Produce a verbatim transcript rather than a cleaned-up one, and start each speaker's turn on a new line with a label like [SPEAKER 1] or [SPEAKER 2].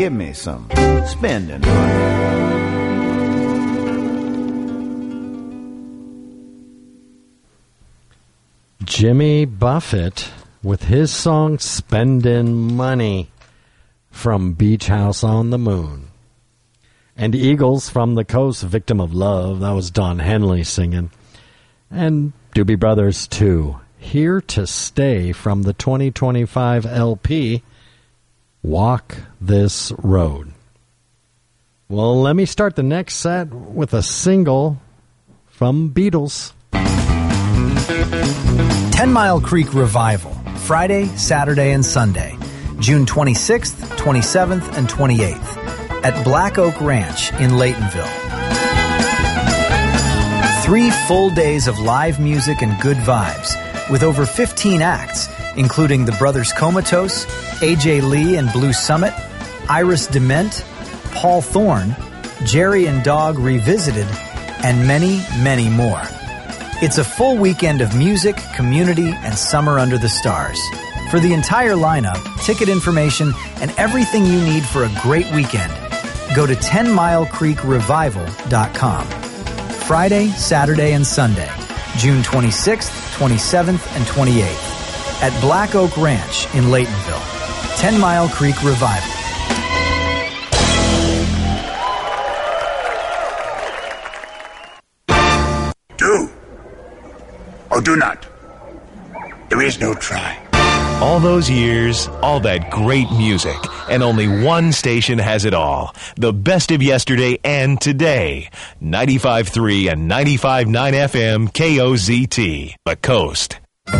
[SPEAKER 1] give me some spending money.
[SPEAKER 2] Jimmy Buffett with his song Spendin' Money from Beach House on the Moon. And Eagles from the Coast, Victim of Love. That was Don Henley singing. And Doobie Brothers two, Here to Stay from the twenty twenty-five L P, Walk This Road. Well, let me start the next set with a single from Beatles.
[SPEAKER 3] Ten Mile Creek Revival, Friday, Saturday, and Sunday, June twenty-sixth, twenty-seventh, and twenty-eighth, at Black Oak Ranch in Laytonville. Three full days of live music and good vibes, with over fifteen acts, including the Brothers Comatose, A J Lee and Blue Summit, Iris Dement, Paul Thorne, Jerry and Dog Revisited, and many, many more. It's a full weekend of music, community, and summer under the stars. For the entire lineup, ticket information, and everything you need for a great weekend, go to ten mile creek revival dot com. Friday, Saturday, and Sunday, June twenty-sixth, twenty-seventh, and twenty-eighth, at Black Oak Ranch in Laytonville. Ten Mile Creek Revival.
[SPEAKER 4] Do or do not. There is no try.
[SPEAKER 5] All those years, all that great music, and only one station has it all. The best of yesterday and today. ninety-five point three and ninety-five point nine F M K O Z T, The Coast.